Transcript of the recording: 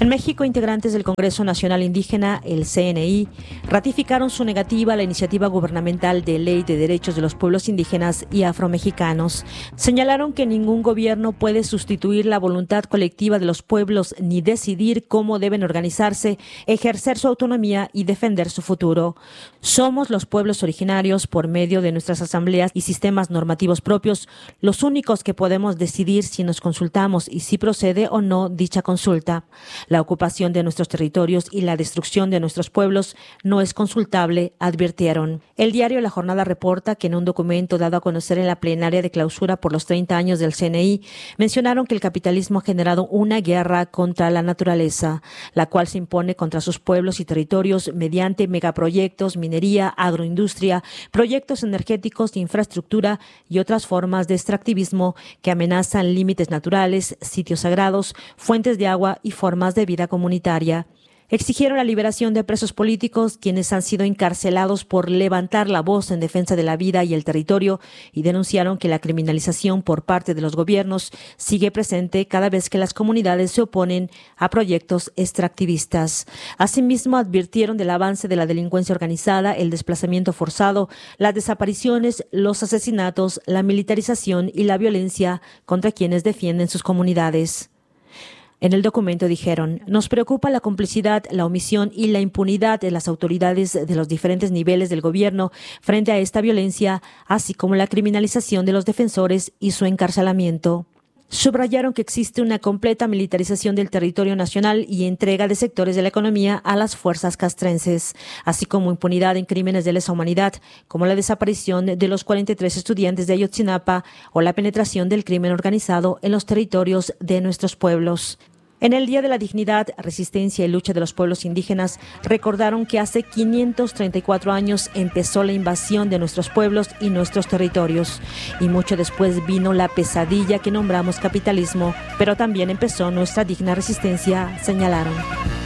En México, integrantes del Congreso Nacional Indígena, el CNI, ratificaron su negativa a la iniciativa gubernamental de ley de derechos de los pueblos indígenas y afromexicanos. Señalaron que ningún gobierno puede sustituir la voluntad colectiva de los pueblos ni decidir cómo deben organizarse, ejercer su autonomía y defender su futuro. Somos los pueblos originarios, por medio de nuestras asambleas y sistemas normativos propios, los únicos que podemos decidir si nos consultamos y si procede o no dicha consulta. La ocupación de nuestros territorios y la destrucción de nuestros pueblos no es consultable, advirtieron. El diario La Jornada reporta que en un documento dado a conocer en la plenaria de clausura por los 30 años del CNI, mencionaron que el capitalismo ha generado una guerra contra la naturaleza, la cual se impone contra sus pueblos y territorios mediante megaproyectos, minería, agroindustria, proyectos energéticos de infraestructura y otras formas de extractivismo que amenazan límites naturales, sitios sagrados, fuentes de agua y formas de vida comunitaria. Exigieron la liberación de presos políticos, quienes han sido encarcelados por levantar la voz en defensa de la vida y el territorio, y denunciaron que la criminalización por parte de los gobiernos sigue presente cada vez que las comunidades se oponen a proyectos extractivistas. Asimismo, advirtieron del avance de la delincuencia organizada, el desplazamiento forzado, las desapariciones, los asesinatos, la militarización y la violencia contra quienes defienden sus comunidades. En el documento dijeron: nos preocupa la complicidad, la omisión y la impunidad de las autoridades de los diferentes niveles del gobierno frente a esta violencia, así como la criminalización de los defensores y su encarcelamiento. Subrayaron que existe una completa militarización del territorio nacional y entrega de sectores de la economía a las fuerzas castrenses, así como impunidad en crímenes de lesa humanidad, como la desaparición de los 43 estudiantes de Ayotzinapa o la penetración del crimen organizado en los territorios de nuestros pueblos. En el Día de la Dignidad, Resistencia y Lucha de los Pueblos Indígenas, recordaron que hace 534 años empezó la invasión de nuestros pueblos y nuestros territorios, y mucho después vino la pesadilla que nombramos capitalismo, pero también empezó nuestra digna resistencia, señalaron.